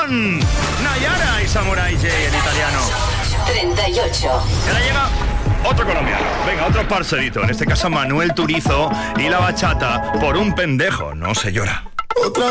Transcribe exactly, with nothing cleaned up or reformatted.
con Nayara y Samurai J, el italiano. treinta y ocho. Y ahora llega otro colombiano. Venga, otro parcerito. En este caso Manuel Turizo y la bachata. Por un pendejo no se llora. Otra